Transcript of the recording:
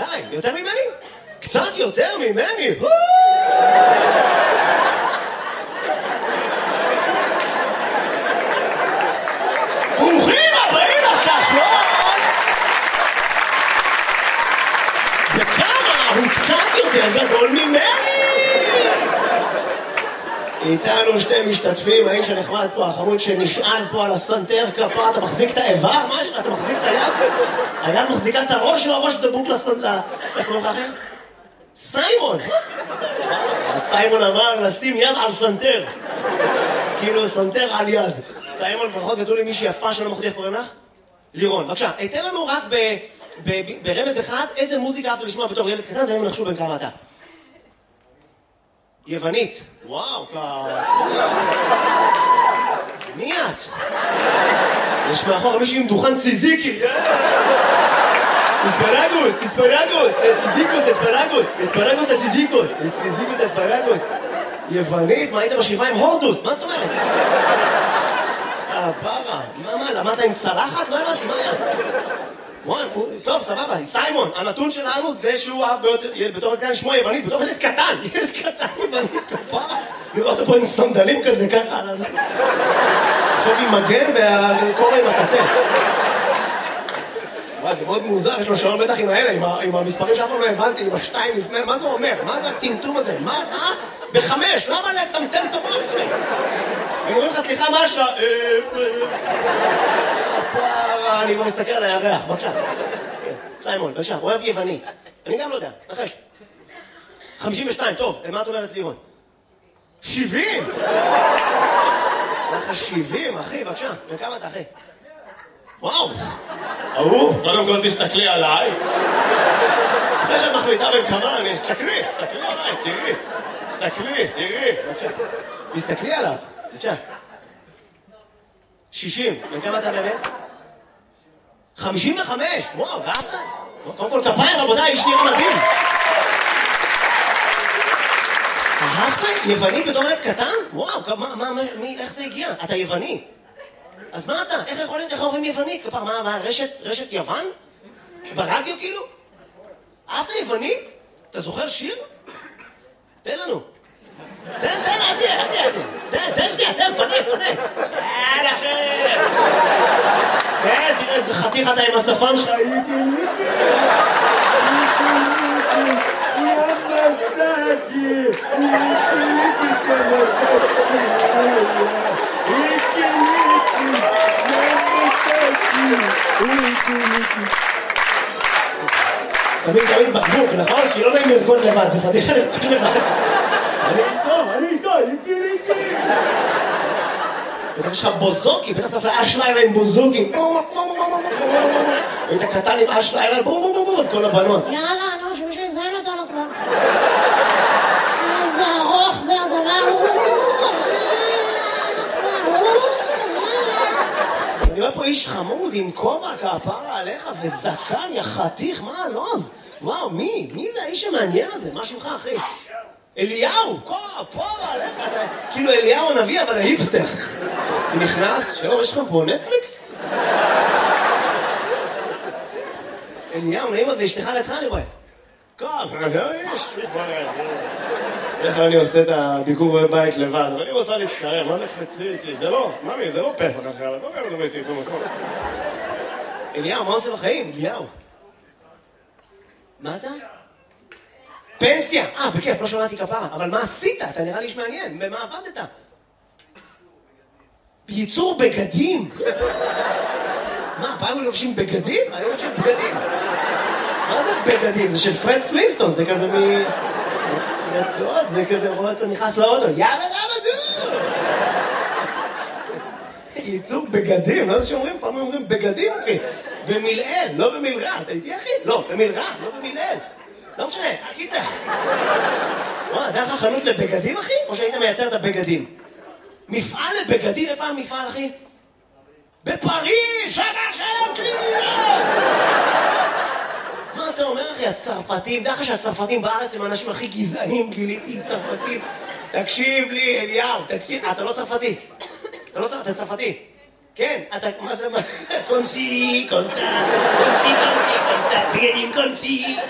די, יותר ממני? קצת יותר ממני! ברוכים הבאים לששלון! וכמה הוא קצת יותר גדול ממני! איתנו שתי משתתפים, האיש הנחמד פה, החמוד שנשען פה על הסנטר כפה, אתה מחזיק את האיבר? משהו? אתה מחזיק את היד? היד מחזיקה את הראש או הראש דבוק לסנטר? איך קוראים לך אחר? סיימון! סיימון אמר לשים יד על סנטר. כאילו סנטר על יד. סיימון, פחות כתוב לי מישהי יפה שלא מחודי, איך קוראים לך? לירון. בבקשה, תן לנו רק ברמז אחד, איזה מוזיקה אהבת לשמוע בתור ילד קטן, והם נחשו בין כמה אתה. יוונית. וואו, מי את? יש מאחור מישהו עם דוכן ציזיקי. אספרגוס, אספרגוס, סיזיקוס, אספרגוס, אספרגוס לסיזיקוס, סיזיקוס לאספרגוס. יוונית? מה היית בשבעה עם הורדוס? מה זאת אומרת? פרה, מה, למדת עם צלחת? לא הבנתי, מה היה? וואי, טוב, סבבה, סיימון, הנתון שלנו זה שהוא בתור קטן שמו יוונית, בתור ילד קטן יוונית, כפרה. לראות אותו פה עם סנדלים כזה, ככה, עכשיו עם מגן והקורא עם הטטה. וואי, זה מאוד מוזר, יש לו שעון בטח עם האלה, עם המספרים שאף לא הבנתי, עם השתיים לפני, מה זה אומר? מה זה הטמטום הזה? מה? בחמש, למה לטמטם את המוח? הם אומרים לך, סליחה, מה השעה? אני כבר מסתכל על הירח, בבקשה. סיימון, בבקשה, אוהב יוונית. אני גם לא יודע, נחש. 52, טוב, מה את אומרת לירון? 70! לך 70, אחי, בבקשה. וכמה אתה, אחי? וואו! קודם כל תסתכלי עליי. אחרי שאת מחליטה בין כמה, תסתכלי עליי, תראי. תסתכלי עליו, בבקשה. 60, וכמה אתה באמת? 55, וואו, ואהבת? קודם כל כפיים, רבותיי, איש נראה מדהים. אהבת יווני בתור ילד קטן? וואו, איך זה הגיע? אתה יווני. אז מה אתה? איך יכול להיות? איך אומרים יוונית? כפר, מה, רשת יוון? ברדיו כאילו? אהבת יוונית? אתה זוכר שיר? תן לנו. תן, תן שנייה, פנה. כן, תראה איזה חתיך אתה עם השפם שלך. שמים תמיד בקבוק, נכון? כי לא נעים לרקוד לבד, זה חתיכה לרקוד לבד. אני איתו, איקי. יש לך בוזוקי, בטח צריך לאש לילה עם בוזוקי. היית קטן עם אש לילה, כל הבנות. יאללה, נו, שמישהו יזיין אותנו כבר. איזה ארוך זה הדבר. אני רואה פה איש חמוד עם כובע כפרה עליך וזקן, יא חתיך, מה הלוז? וואו, מי זה האיש המעניין הזה? מה שמך, אחי? אליהו, כפרה עליך, כאילו אליהו הנביא, אבל ההיפסטר. נכנס, שלום, יש לכם פה נטפליקס? אליהו, נעימה ואשתך לידך, אני רואה. איך אני עושה את הביקור בבית לבד, אבל אני רוצה להצטרם, מה נקפצי איתי? זה לא, ממי, זה לא פסח אחר, לא גם נובע איתי במקום. אליהו, מה עושה בחיים? אליהו. מה אתה? פנסיה! בכיף, לא שמעתי כפרה, אבל מה עשית? אתה נראה לי איש מעניין, במה עבדת? ייצור בגדים? מה, פעם הם לובשים בגדים? אני לובשים בגדים. מה זה בגדים? זה של פרד פלינסטון, זה כזה רצועות, זה כזה רואה אותו נכנס לאוטו, יאבא דו! ייצור בגדים, לא זה שאומרים, פעם אומרים בגדים, אחי. במילאל, לא במילרע, אתה איתי, אחי? לא, במילרע, לא במילאל. לא משנה, הקיצר. וואו, זה היה לך חנות לבגדים, אחי? או שהיית מייצר את הבגדים? מפעל לבגדים, איפה המפעל, אחי? בפריז, שלום, קלינינה! מה אתה אומר, אחי? הצרפתים, דרך שהצרפתים בארץ הם האנשים הכי גזענים, גיליתי עם צרפתים. תקשיב לי, אליהו, תקשיב. אתה לא צרפתי. אתה צרפתי. כן, אתה, מה זה, קונסי, בגדים קונסי.